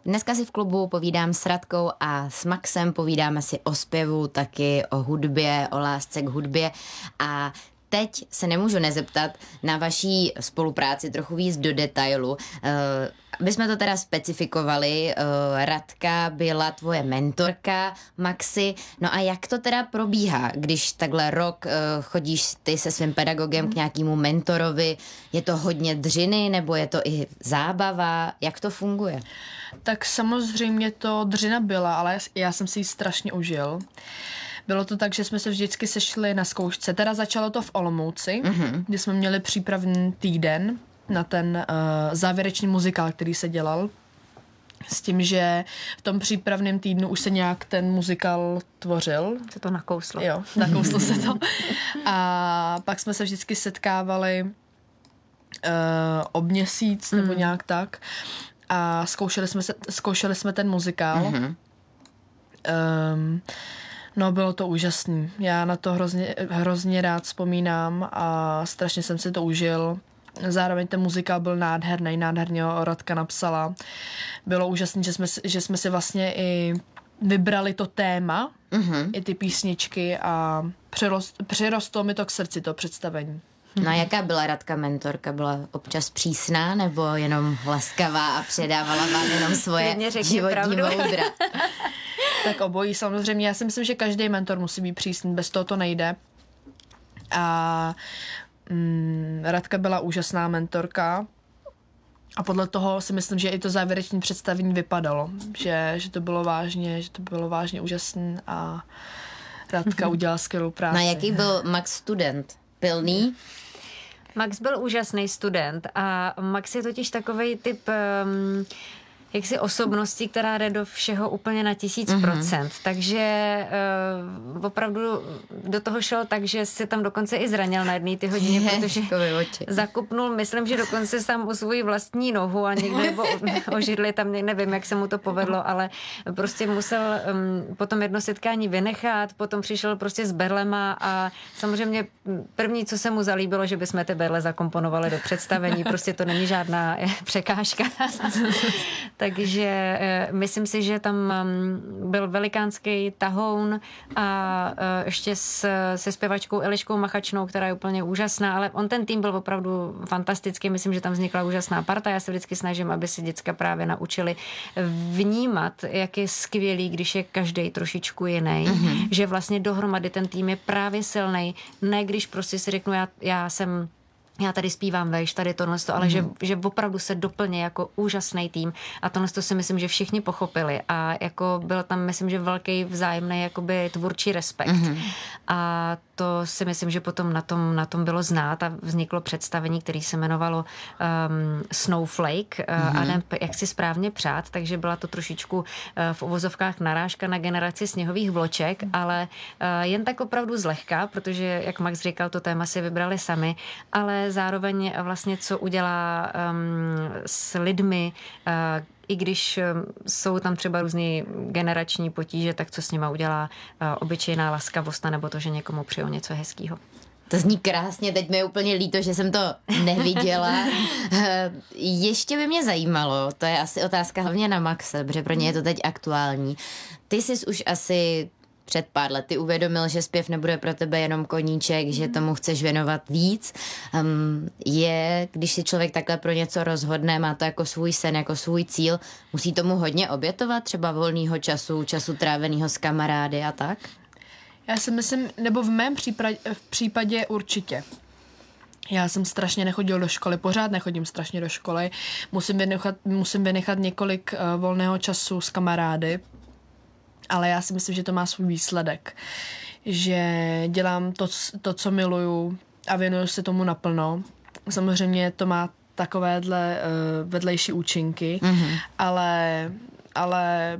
Dneska si v klubu povídám s Radkou a s Maxem, povídáme si o zpěvu, taky o hudbě, o lásce k hudbě a teď se nemůžu nezeptat na vaší spolupráci trochu víc do detailu. My jsme to teda specifikovali, Radka byla tvoje mentorka, Maxi, no a jak to teda probíhá, když takhle rok chodíš ty se svým pedagogem k nějakému mentorovi, je to hodně dřiny nebo je to i zábava, jak to funguje? Tak samozřejmě to dřina byla, ale já jsem si ji strašně užil. Bylo to tak, že jsme se vždycky sešli na zkoušce. Teda začalo to v Olomouci, kde jsme měli přípravný týden na ten závěrečný muzikál, který se dělal. S tím, že v tom přípravném týdnu už se nějak ten muzikál tvořil. Se to nakouslo. Jo, nakouslo se to. A pak jsme se vždycky setkávali o měsíc nebo nějak tak. A zkoušeli jsme ten muzikál. No, bylo to úžasný. Já na to hrozně rád vzpomínám a strašně jsem si to užil. Zároveň ten muzikál byl nádherný, nádherně ho Radka napsala. Bylo úžasný, že jsme si vlastně i vybrali to téma, i ty písničky a přirostlo mi to k srdci, to představení. No a jaká byla Radka mentorka? Byla občas přísná nebo jenom laskavá a předávala vám jenom svoje životní moudra? Tak obojí samozřejmě. Já si myslím, že každý mentor musí být přísný, bez toho to nejde. A Radka byla úžasná mentorka a podle toho si myslím, že i to závěrečné představení vypadalo, že to bylo vážně úžasné a Radka udělala skvělou práci. Na jaký byl Max student? Pilný? Max byl úžasný student a Max je totiž takovej typ jaksi osobnosti, která jde do všeho úplně na 1000%. Takže opravdu do toho šel tak, že se tam dokonce i zranil na jedné ty hodině, protože zakupnul, myslím, že dokonce sám o svoji vlastní nohu a někde nebo o židli, tam nevím, jak se mu to povedlo, ale prostě musel potom jedno setkání vynechat, potom přišel prostě s berlema a samozřejmě první, co se mu zalíbilo, že bychom ty berle zakomponovali do představení, prostě to není žádná překážka. Takže myslím si, že tam byl velikánský tahoun a ještě se zpěvačkou Eliškou Machačnou, která je úplně úžasná, ale ten tým byl opravdu fantastický. Myslím, že tam vznikla úžasná parta. Já se vždycky snažím, aby se děcka právě naučili vnímat, jak je skvělý, když je každej trošičku jiný. Že vlastně dohromady ten tým je právě silnej. Ne, když prostě si řeknu, já tady zpívám vejš, tady tohle, ale že opravdu se doplně jako úžasný tým a tohle si myslím, že všichni pochopili a jako byl tam, myslím, že velký vzájemný jakoby tvůrčí respekt. A to si myslím, že potom na tom bylo znát a vzniklo představení, které se jmenovalo Snowflake a ne jak si správně přát, takže byla to trošičku v uvozovkách narážka na generaci sněhových vloček, ale jen tak opravdu zlehka, protože, jak Max říkal, to téma si vybrali sami, ale zároveň vlastně, co udělá s lidmi, i když jsou tam třeba různý generační potíže, tak co s nima udělá obyčejná laskavost nebo to, že někomu přijde něco hezkýho. To zní krásně, teď mi je úplně líto, že jsem to neviděla. Ještě by mě zajímalo, to je asi otázka hlavně na Maxe, protože pro ně je to teď aktuální. Ty jsi už asi před pár lety uvědomil, že zpěv nebude pro tebe jenom koníček, že tomu chceš věnovat víc. Když si člověk takhle pro něco rozhodne, má to jako svůj sen, jako svůj cíl, musí tomu hodně obětovat, třeba volného času tráveného s kamarády a tak? Já si myslím, nebo v mém případě určitě. Já jsem strašně nechodil do školy, pořád nechodím strašně do školy. Musím vynechat několik volného času s kamarády, ale já si myslím, že to má svůj výsledek. Že dělám to, co miluju a věnuju se tomu naplno. Samozřejmě to má takovéhle vedlejší účinky, ale